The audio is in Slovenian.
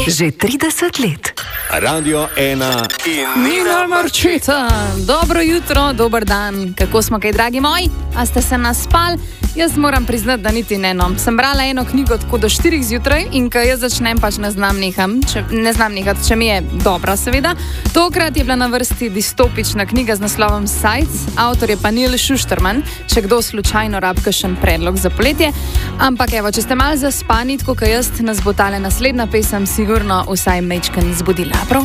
Že 30 let. Radio 1 in Nina Marčeta. Dobro jutro, dober dan. Kako smo kaj, dragi moji? A ste se naspali? Jaz moram priznati, da niti ne. No. Sem brala eno knjigo tako do 4 zjutraj in ko jaz začnem, pač ne znam nehati, če mi je dobra, seveda. Tokrat je bila na vrsti distopična knjiga z naslovom Sides, avtor je pa Neil Shusterman, če kdo slučajno rabi kakšen predlog za poletje. Ampak evo, če ste malo zaspani, tako kot jaz, nas bo tale naslednja pesem sigurno vsaj majčkeno zbudila. Prav?